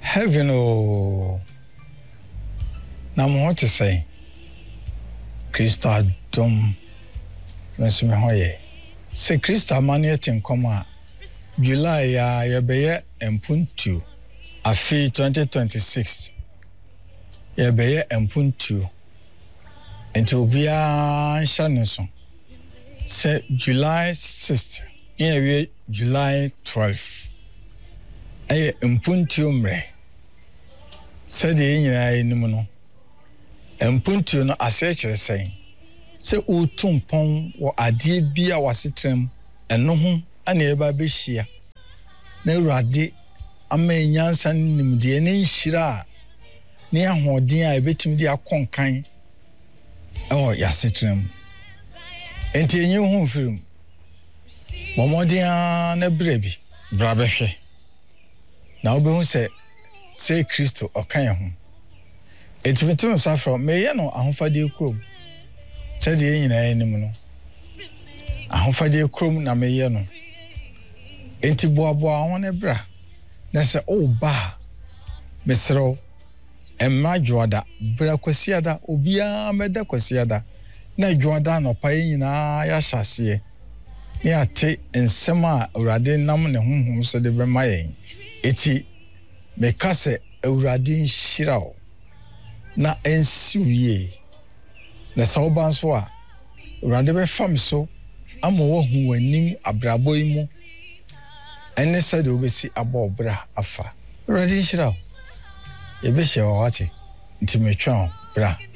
Heaven oh. Na mo want to say Krista dom nso me hoye. Se Krista mane tenkoma July ya yebeye empuntu afi 2026. Yebeye empuntu. Enti obia nso. Se July 6th. Yewe July 12th. Aye empuntu mre. Se de nyina enim no. Empuntu no asechere sen. Se utumpon wo ade bia wasetrem eno ho ana eba behia. Na urade ama nyansa nimde ne nhira ne ahoden a ebetim di akonkan yasetrem. Enti enye ho film. Momodia na brebi brabehwe. Na obehu se Kristo okan ho. Etimetum safro meye no ahofade krom. Said ye nyina enim no. Ahofade krom na meye no. Enti boaboa won ebra. Na se ba mesro emma joada bra kwasiada obia meda kwasiada na joada no pa nyina ya hyase ne ate ensem a urade nam ne honhom so de bema yen eti meka se urade nhirao na ensiwie na sawban so a urade be fam so ama wo hu wanim abrabo yi mu ene se de obesi abobra afa urade nhirao ebe hye wawate nti metwa bra